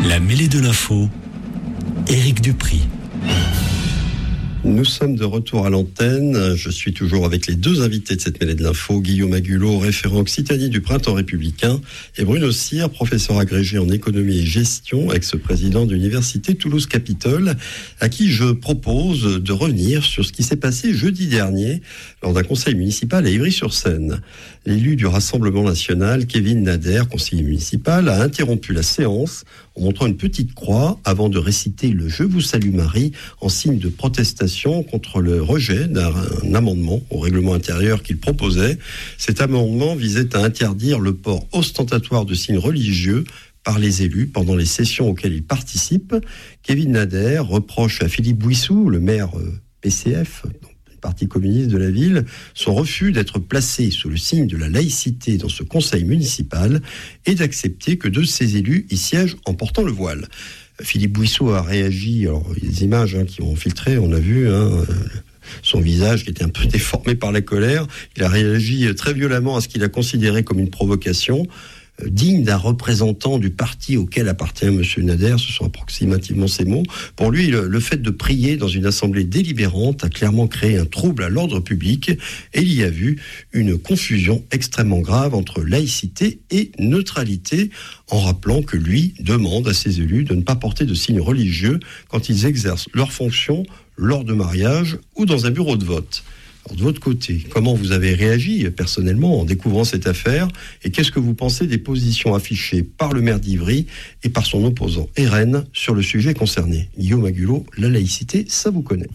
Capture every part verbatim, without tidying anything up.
La mêlée de l'info, Éric Dupry. Nous sommes de retour à l'antenne. Je suis toujours avec les deux invités de cette mêlée de l'info, Guillaume Agulot, référent Occitanie du Printemps républicain, et Bruno Cyr, professeur agrégé en économie et gestion, ex-président de l'université Toulouse-Capitole, à qui je propose de revenir sur ce qui s'est passé jeudi dernier lors d'un conseil municipal à Ivry-sur-Seine. L'élu du Rassemblement national, Kevin Nader, conseiller municipal, a interrompu la séance en montrant une petite croix avant de réciter le « Je vous salue Marie » en signe de protestation contre le rejet d'un amendement au règlement intérieur qu'il proposait. Cet amendement visait à interdire le port ostentatoire de signes religieux par les élus pendant les sessions auxquelles ils participent. Kevin Nader reproche à Philippe Bouissou, le maire P C F, Parti communiste de la ville, son refus d'être placé sous le signe de la laïcité dans ce conseil municipal et d'accepter que deux de ses élus y siègent en portant le voile. Philippe Bouissou a réagi, alors il y a des images hein, qui ont filtré, on a vu hein, son visage qui était un peu déformé par la colère. Il a réagi très violemment à ce qu'il a considéré comme une provocation digne d'un représentant du parti auquel appartient M. Nader, ce sont approximativement ces mots. Pour lui, le, le fait de prier dans une assemblée délibérante a clairement créé un trouble à l'ordre public et il y a vu une confusion extrêmement grave entre laïcité et neutralité, en rappelant que lui demande à ses élus de ne pas porter de signes religieux quand ils exercent leurs fonctions lors de mariage ou dans un bureau de vote. Alors de votre côté, comment vous avez réagi personnellement en découvrant cette affaire et qu'est-ce que vous pensez des positions affichées par le maire d'Ivry et par son opposant R N sur le sujet concerné? Guillaume Agulot, la laïcité, ça vous connaît.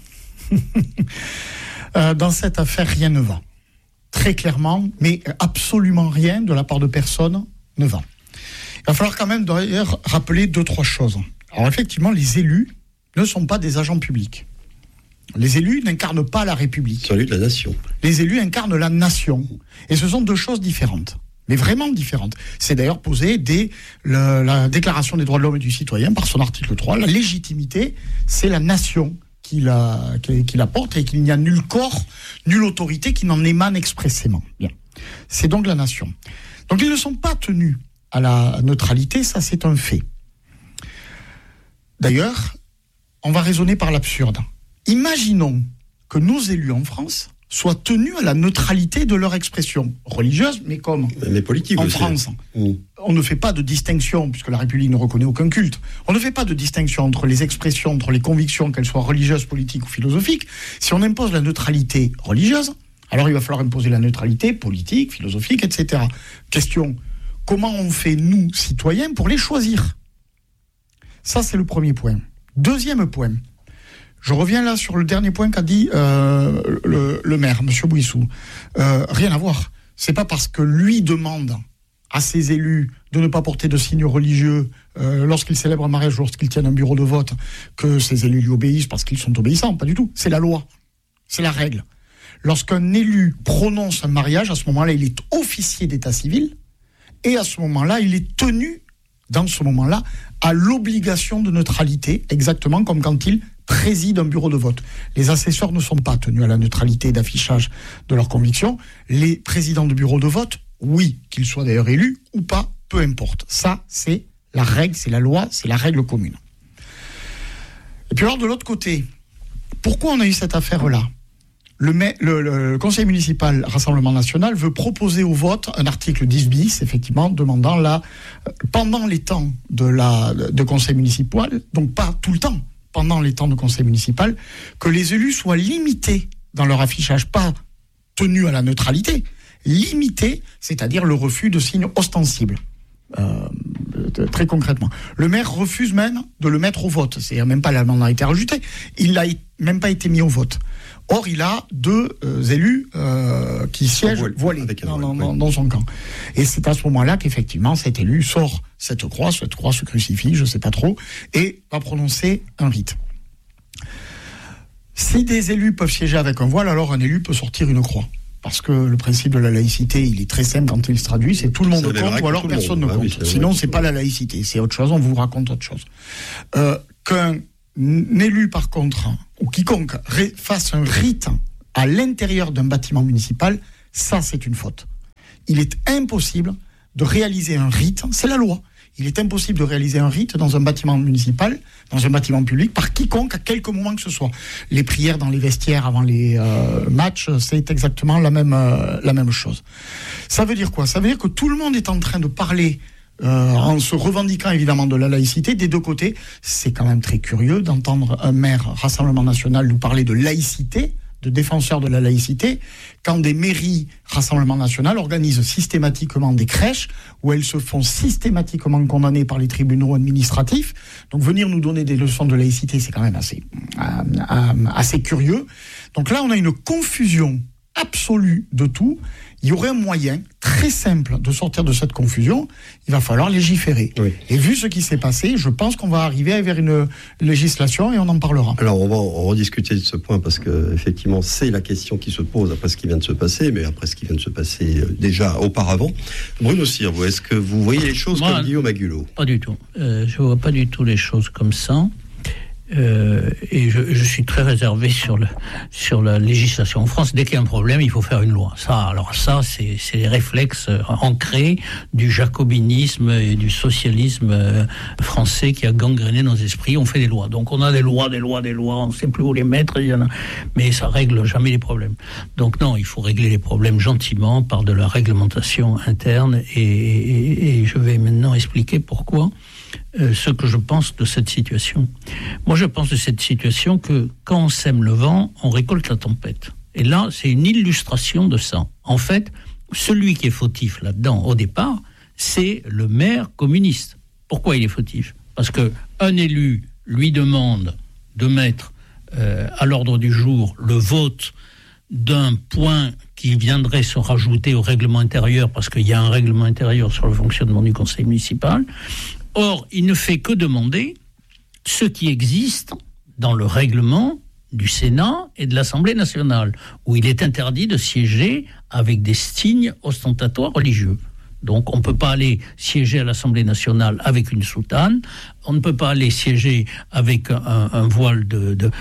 euh, Dans cette affaire, rien ne va. Très clairement, mais absolument rien de la part de personne ne va. Il va falloir quand même d'ailleurs rappeler deux, trois choses. Alors effectivement, les élus ne sont pas des agents publics. Les élus n'incarnent pas la République. Celui de la nation. Les élus incarnent la nation. Et ce sont deux choses différentes. Mais vraiment différentes. C'est d'ailleurs posé dès le, la Déclaration des droits de l'homme et du citoyen, par son article trois. La légitimité, c'est la nation qui la, qui, qui la porte et qu'il n'y a nul corps, nulle autorité qui n'en émane expressément. Bien. C'est donc la nation. Donc ils ne sont pas tenus à la neutralité, ça c'est un fait. D'ailleurs, on va raisonner par l'absurde. Imaginons que nos élus en France soient tenus à la neutralité de leur expression religieuse, mais comme mais politique en aussi. France, mmh. on ne fait pas de distinction, puisque la République ne reconnaît aucun culte, on ne fait pas de distinction entre les expressions, entre les convictions, qu'elles soient religieuses, politiques ou philosophiques. Si on impose la neutralité religieuse, alors il va falloir imposer la neutralité politique, philosophique, et cetera. Question, comment on fait, nous, citoyens, pour les choisir? Ça, c'est le premier point. Deuxième point. Je reviens là sur le dernier point qu'a dit euh, le, le maire, M. Bouissou. Euh, rien à voir. C'est pas parce que lui demande à ses élus de ne pas porter de signes religieux euh, lorsqu'ils célèbrent un mariage, lorsqu'ils tiennent un bureau de vote, que ces élus lui obéissent parce qu'ils sont obéissants. Pas du tout. C'est la loi. C'est la règle. Lorsqu'un élu prononce un mariage, à ce moment-là, il est officier d'état civil et à ce moment-là, il est tenu, dans ce moment-là, à l'obligation de neutralité, exactement comme quand il préside un bureau de vote. Les assesseurs ne sont pas tenus à la neutralité d'affichage de leurs convictions. Les présidents de bureau de vote, oui, qu'ils soient d'ailleurs élus ou pas, peu importe. Ça, c'est la règle, c'est la loi, c'est la règle commune. Et puis alors, de l'autre côté, pourquoi on a eu cette affaire-là ? Le, le, le conseil municipal Rassemblement national veut proposer au vote un article dix bis, effectivement, demandant la, pendant les temps de, la, de conseil municipal, donc pas tout le temps, pendant les temps de conseil municipal, que les élus soient limités dans leur affichage, pas tenus à la neutralité, limités, c'est-à-dire le refus de signes ostensibles. Euh, très concrètement. Le maire refuse même de le mettre au vote. C'est même pas l'amendement a été rejeté. Il n'a même pas été mis au vote. Or, il a deux euh, élus euh, qui siègent voilés dans, dans, dans, dans son camp. Et c'est à ce moment-là qu'effectivement, cet élu sort cette croix, cette croix se crucifie, je ne sais pas trop, et va prononcer un rite. Si des élus peuvent siéger avec un voile, alors un élu peut sortir une croix. Parce que le principe de la laïcité, il est très simple quand il se traduit, c'est tout le monde compte ou alors personne ne compte. Ah oui, Sinon, c'est pas la laïcité, c'est autre chose, on vous raconte autre chose. Euh, qu'un élu, par contre, ou quiconque fasse un rite à l'intérieur d'un bâtiment municipal, ça, c'est une faute. Il est impossible de réaliser un rite, c'est la loi. il est impossible de réaliser un rite dans un bâtiment municipal, dans un bâtiment public, par quiconque à quelque moment que ce soit. Les prières dans les vestiaires avant les euh, matchs, c'est exactement la même, euh, la même chose. Ça veut dire quoi ? Ça veut dire que tout le monde est en train de parler Euh, en se revendiquant évidemment de la laïcité des deux côtés. C'est quand même très curieux d'entendre un maire Rassemblement National nous parler de laïcité, de défenseur de la laïcité, quand des mairies Rassemblement National organisent systématiquement des crèches où elles se font systématiquement condamner par les tribunaux administratifs. Donc venir nous donner des leçons de laïcité, c'est quand même assez, euh, assez curieux. Donc là, on a une confusion absolue de tout. Il y aurait un moyen très simple de sortir de cette confusion. Il va falloir légiférer. Oui. Et vu ce qui s'est passé, je pense qu'on va arriver vers une législation et on en parlera. Alors, on va en rediscuter de ce point parce que effectivement, c'est la question qui se pose après ce qui vient de se passer, mais après ce qui vient de se passer déjà auparavant. Bruno Cyr, est-ce que vous voyez les choses Moi, comme Guillaume Agulot ? Pas du tout. Euh, je ne vois pas du tout les choses comme ça. Euh, et je, je suis très réservé sur le sur la législation en France. Dès qu'il y a un problème, il faut faire une loi. Ça, alors ça, c'est c'est les réflexes ancrés du jacobinisme et du socialisme français qui a gangréné nos esprits. On fait des lois. Donc on a des lois, des lois, des lois. On ne sait plus où les mettre. Il y en a, mais ça règle jamais les problèmes. Donc non, il faut régler les problèmes gentiment par de la réglementation interne. Et, et, et je vais maintenant expliquer pourquoi. Euh, ce que je pense de cette situation. Moi, je pense de cette situation que quand on sème le vent, on récolte la tempête. Et là, c'est une illustration de ça. En fait, celui qui est fautif là-dedans, au départ, c'est le maire communiste. Pourquoi il est fautif ? Parce qu'un élu lui demande de mettre euh, à l'ordre du jour le vote d'un point qui viendrait se rajouter au règlement intérieur, parce qu'il y a un règlement intérieur sur le fonctionnement du conseil municipal. Or, il ne fait que demander ce qui existe dans le règlement du Sénat et de l'Assemblée nationale, où il est interdit de siéger avec des signes ostentatoires religieux. Donc, on ne peut pas aller siéger à l'Assemblée nationale avec une soutane, on ne peut pas aller siéger avec un, un voile de, de,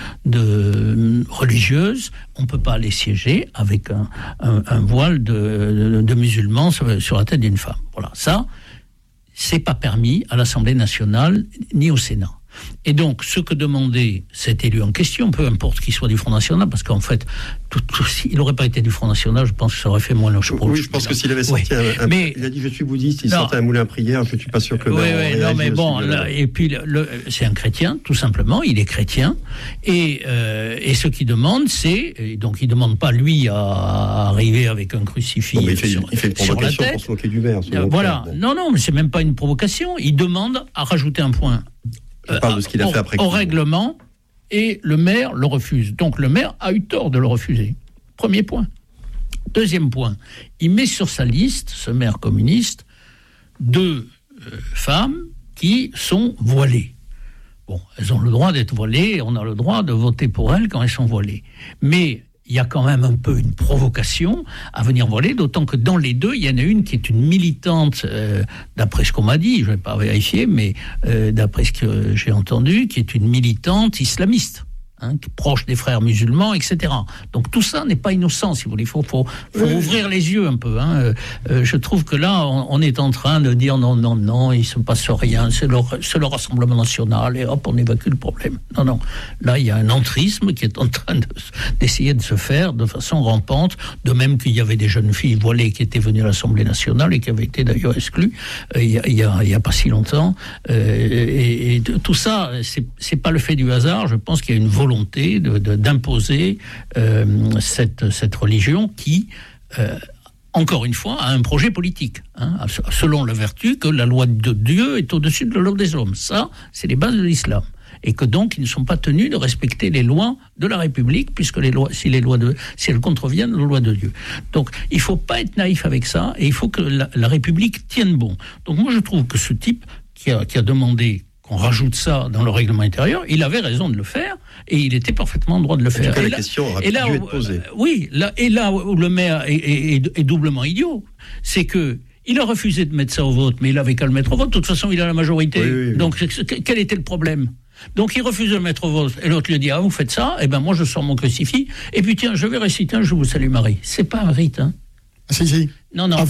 de religieuse, on ne peut pas aller siéger avec un, un, un voile de, de, de musulman sur, sur la tête d'une femme. Voilà, ça... c'est pas permis à l'Assemblée nationale ni au Sénat. Et donc, ce que demandait cet élu en question, peu importe qu'il soit du Front National, parce qu'en fait, tout, tout, s'il n'aurait pas été du Front National, je pense que ça aurait fait moins le choix. Oui, je pense que s'il avait sorti oui. un, un, mais, il a dit je suis bouddhiste, il non, sortait un moulin à prière, je ne suis pas sûr que le oui, oui, non, mais bon, là, et puis le, le, c'est un chrétien, tout simplement, il est chrétien, et, euh, et ce qu'il demande, c'est, et donc il ne demande pas lui à, à arriver avec un crucifix non, mais il fait, sur, il fait une provocation sur la tête. Pour se moquer du maire. Euh, voilà, bon. non, non, mais c'est même pas une provocation, il demande à rajouter un point. Je parle de ce qu'il a au, fait après. Au règlement, et le maire le refuse. Donc le maire a eu tort de le refuser. Premier point. Deuxième point, il met sur sa liste, ce maire communiste, deux euh, femmes qui sont voilées. Bon, elles ont le droit d'être voilées, et on a le droit de voter pour elles quand elles sont voilées. Mais il y a quand même un peu une provocation à venir voiler, d'autant que dans les deux, il y en a une qui est une militante, euh, d'après ce qu'on m'a dit, je ne vais pas vérifier, mais euh, d'après ce que j'ai entendu, qui est une militante islamiste. Hein, proche des frères musulmans, et cetera. Donc tout ça n'est pas innocent, si vous voulez. Il faut, faut, faut oui. ouvrir les yeux un peu. Hein. Euh, je trouve que là, on, on est en train de dire non, non, non, il ne se passe rien, c'est le, c'est le Rassemblement national, et hop, on évacue le problème. Non, non. Là, il y a un entrisme qui est en train de, d'essayer de se faire de façon rampante, de même qu'il y avait des jeunes filles voilées qui étaient venues à l'Assemblée nationale et qui avaient été d'ailleurs exclues euh, il y a, il y a, il y a pas si longtemps. Euh, et, et tout ça, c'est, c'est pas le fait du hasard. Je pense qu'il y a une volonté volonté de, de, d'imposer euh, cette, cette religion qui, euh, encore une fois, a un projet politique, hein, selon la vertu que la loi de Dieu est au-dessus de la loi des hommes. Ça, c'est les bases de l'islam. Et que donc, ils ne sont pas tenus de respecter les lois de la République, puisque les lois, si, les lois de, si elles contreviennent aux lois de Dieu. Donc, il ne faut pas être naïf avec ça, et il faut que la, la République tienne bon. Donc, moi, je trouve que ce type qui a, qui a demandé on rajoute ça dans le règlement intérieur, il avait raison de le faire, et il était parfaitement en droit de le faire. En tout cas, la question aurait pu être posée. Euh, oui, là, et là où le maire est, est, est doublement idiot, c'est que il a refusé de mettre ça au vote, mais il avait qu'à le mettre au vote, de toute façon, il a la majorité. Oui, oui, oui. Donc, quel était le problème ? Donc, il refuse de le mettre au vote, et l'autre lui dit, ah, vous faites ça, et ben moi, je sors mon crucifix, et puis tiens, je vais réciter un Je vous salue Marie. C'est pas un rite, hein. Si, si. Non, non.